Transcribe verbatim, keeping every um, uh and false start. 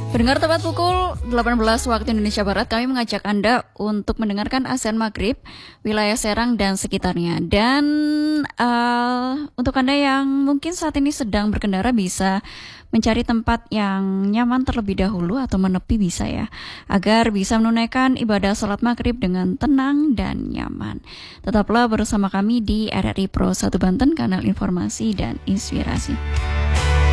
Pendengar, tepat pukul delapan belas waktu Indonesia Barat, kami mengajak Anda untuk mendengarkan Azan Maghrib, wilayah Serang dan sekitarnya. Dan uh, untuk Anda yang mungkin saat ini sedang berkendara, bisa mencari tempat yang nyaman terlebih dahulu atau menepi bisa ya, agar bisa menunaikan ibadah salat maghrib dengan tenang dan nyaman. Tetaplah bersama kami di R R I Pro satu Banten, kanal informasi dan inspirasi.